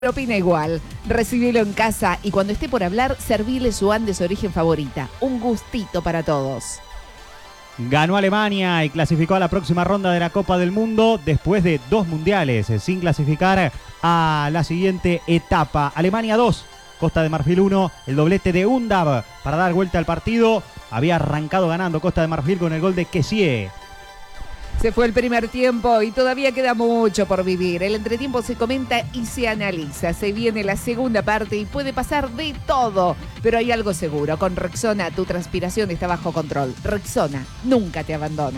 opina igual. Recibilo en casa y cuando esté por hablar, servile su Andes origen favorita. Un gustito para todos. Ganó Alemania y clasificó a la próxima ronda de la Copa del Mundo después de 2 mundiales sin clasificar a la siguiente etapa. Alemania 2, Costa de Marfil 1, el doblete de Undav para dar vuelta al partido. Había arrancado ganando Costa de Marfil con el gol de Kessie. Se fue el primer tiempo y todavía queda mucho por vivir. El entretiempo se comenta y se analiza. Se viene la segunda parte y puede pasar de todo. Pero hay algo seguro. Con Rexona tu transpiración está bajo control. Rexona nunca te abandona.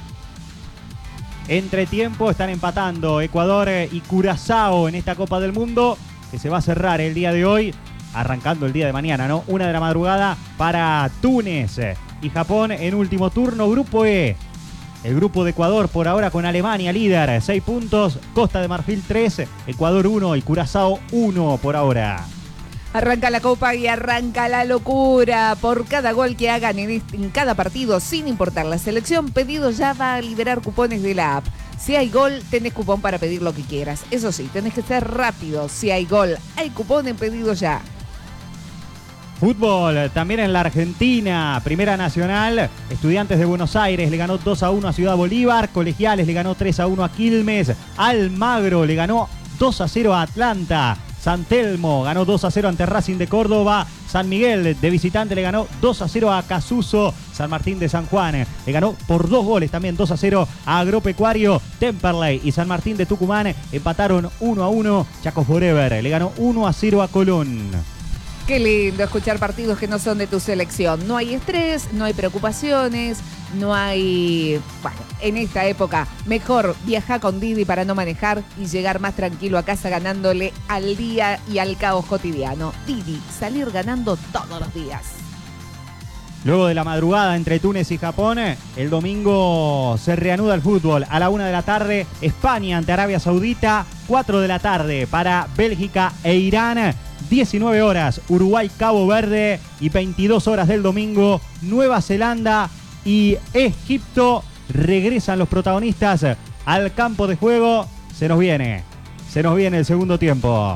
Entretiempo están empatando Ecuador y Curazao en esta Copa del Mundo que se va a cerrar el día de hoy, arrancando el día de mañana, ¿no? 1 de la madrugada para Túnez y Japón en último turno. Grupo E. El grupo de Ecuador por ahora con Alemania líder, 6 puntos, Costa de Marfil 3, Ecuador 1 y Curazao 1 por ahora. Arranca la Copa y arranca la locura. Por cada gol que hagan en cada partido, sin importar la selección, Pedido Ya va a liberar cupones de la app. Si hay gol, tenés cupón para pedir lo que quieras. Eso sí, tenés que ser rápido. Si hay gol, hay cupón en Pedido Ya. Fútbol, también en la Argentina, Primera Nacional, Estudiantes de Buenos Aires le ganó 2-1 a Ciudad Bolívar, Colegiales le ganó 3-1 a Quilmes, Almagro le ganó 2-0 a Atlanta, San Telmo ganó 2-0 ante Racing de Córdoba, San Miguel de visitante le ganó 2-0 a Casuso, San Martín de San Juan le ganó por 2 goles también 2-0 a Agropecuario, Temperley y San Martín de Tucumán empataron 1-1, Chaco Forever le ganó 1-0 a Colón. Qué lindo escuchar partidos que no son de tu selección. No hay estrés, no hay preocupaciones, no hay... Bueno, en esta época, mejor viajar con Didi para no manejar y llegar más tranquilo a casa ganándole al día y al caos cotidiano. Didi, salir ganando todos los días. Luego de la madrugada entre Túnez y Japón, el domingo se reanuda el fútbol. A la 1 de la tarde, España ante Arabia Saudita. 4 de la tarde para Bélgica e Irán. 19 horas, Uruguay-Cabo Verde. Y 22 horas del domingo, Nueva Zelanda y Egipto. Regresan los protagonistas al campo de juego. Se nos viene el segundo tiempo.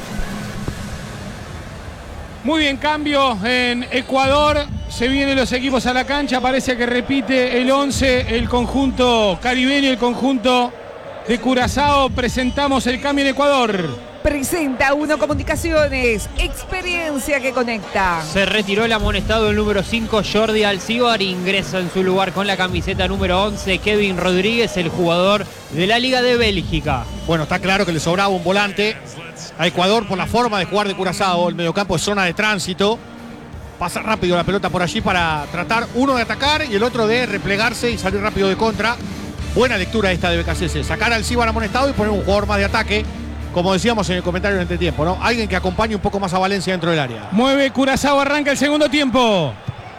Muy bien, cambio en Ecuador. Se vienen los equipos a la cancha. Parece que repite el 11, el conjunto caribeño, el conjunto de Curazao. Presentamos el cambio en Ecuador. Presenta Uno Comunicaciones, experiencia que conecta. Se retiró el amonestado el número 5, Jordi Alcibar. Ingresa en su lugar con la camiseta número 11, Kevin Rodríguez, el jugador de la Liga de Bélgica. Bueno, está claro que le sobraba un volante a Ecuador por la forma de jugar de Curazao. El mediocampo es zona de tránsito. Pasa rápido la pelota por allí para tratar uno de atacar y el otro de replegarse y salir rápido de contra. Buena lectura esta de BKCS. Sacar al Alcibar amonestado y poner un jugador más de ataque. Como decíamos en el comentario del entretiempo, ¿no? Alguien que acompañe un poco más a Valencia dentro del área. Mueve Curazao, arranca el segundo tiempo.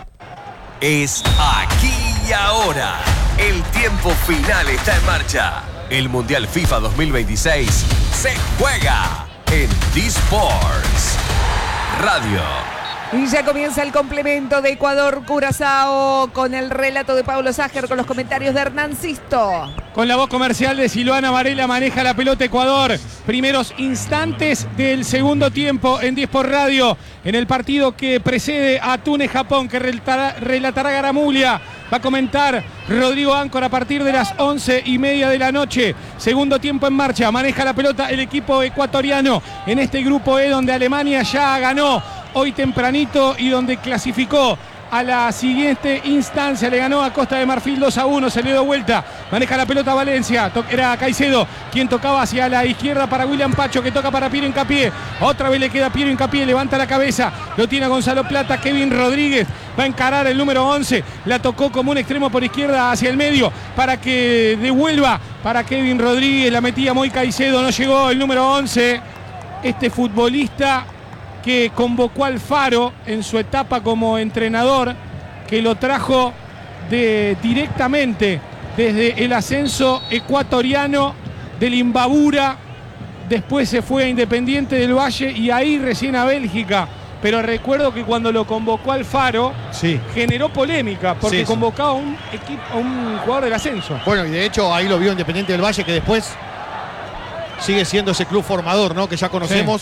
Es aquí y ahora. El tiempo final está en marcha. El Mundial FIFA 2026 se juega en D-Sports Radio. Y ya comienza el complemento de Ecuador-Curazao con el relato de Pablo Ságer, con los comentarios de Hernán Sisto. Con la voz comercial de Silvana Varela maneja la pelota Ecuador. Primeros instantes del segundo tiempo en D-Sports Radio. En el partido que precede a Túnez-Japón, que relatará Garamulia. Va a comentar Rodrigo Áncora a partir de las 11:30 de la noche. Segundo tiempo en marcha. Maneja la pelota el equipo ecuatoriano en este grupo E donde Alemania ya ganó hoy tempranito y donde clasificó a la siguiente instancia. Le ganó a Costa de Marfil 2-1, se le dio vuelta. Maneja la pelota Valencia. Era Caicedo quien tocaba hacia la izquierda para William Pacho, que toca para Piero Hincapié. Otra vez le queda Piero Hincapié, levanta la cabeza. Lo tiene a Gonzalo Plata. Kevin Rodríguez va a encarar el número 11. La tocó como un extremo por izquierda hacia el medio para que devuelva para Kevin Rodríguez. La metía muy Caicedo, no llegó el número 11. Este futbolista que convocó al Faro en su etapa como entrenador, que lo trajo directamente desde el ascenso ecuatoriano del Imbabura, después se fue a Independiente del Valle y ahí recién a Bélgica. Pero recuerdo que cuando lo convocó al Faro, generó polémica, porque convocaba a un jugador del ascenso. Bueno, y de hecho ahí lo vio Independiente del Valle, que después sigue siendo ese club formador, ¿no? Que ya conocemos.